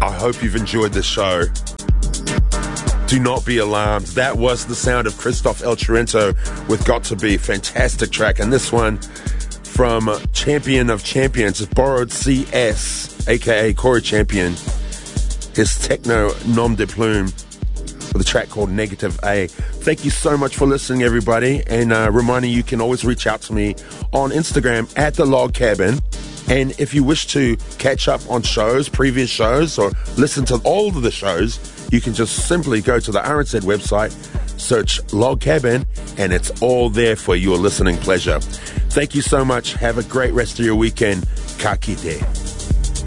I hope you've enjoyed the show. Do not be alarmed. That was the sound of Christoph El Trento with Got To Be. Fantastic track. And this one from Champion of Champions, Borrowed CS, aka Corey Champion, his techno nom de plume, with a track called Negative A. Thank you so much for listening, everybody. And reminding you can always reach out to me on Instagram at The Log Cabin. And if you wish to catch up on shows, previous shows, or listen to all of the shows, you can just simply go to the RNZ website, search Log Cabin, and it's all there for your listening pleasure. Thank you so much. Have a great rest of your weekend. Ka kite.